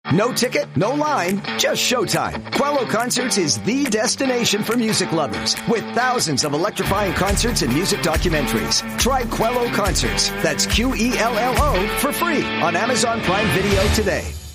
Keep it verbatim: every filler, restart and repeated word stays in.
No ticket, no line, just showtime. Quello Concerts is the destination for music lovers with thousands of electrifying concerts and music documentaries. Try Quello Concerts, that's Q E L L O, for free on Amazon Prime Video today.